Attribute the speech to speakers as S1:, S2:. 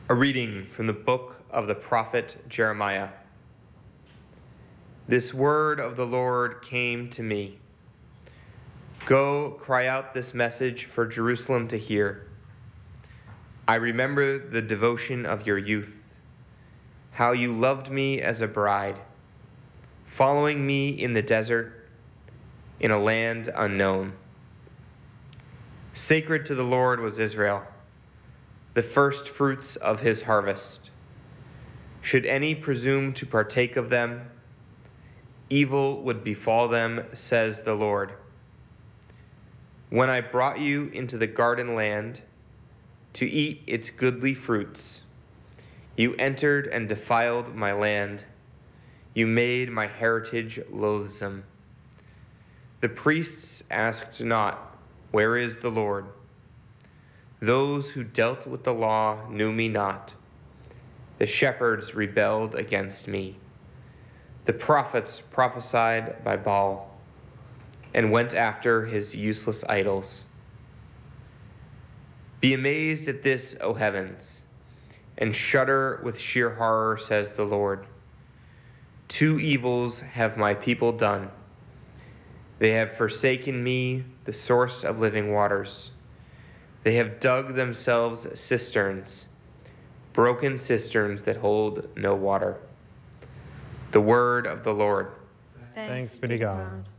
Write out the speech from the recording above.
S1: A reading from the book of the prophet Jeremiah. This word of the Lord came to me. Go, cry out this message for Jerusalem to hear. I remember the devotion of your youth, how you loved me as a bride, following me in the desert, in a land unknown. Sacred to the Lord was Israel, the first fruits of his harvest. Should any presume to partake of them, evil would befall them, says the Lord. When I brought you into the garden land to eat its goodly fruits, you entered and defiled my land. You made my heritage loathsome. The priests asked not, where is the Lord? Those who dealt with the law knew me not. The shepherds rebelled against me. The prophets prophesied by Baal and went after his useless idols. Be amazed at this, O heavens, and shudder with sheer horror, says the Lord. Two evils have my people done. They have forsaken me, the source of living waters. They have dug themselves cisterns, broken cisterns that hold no water. The word of the Lord.
S2: Thanks be to God.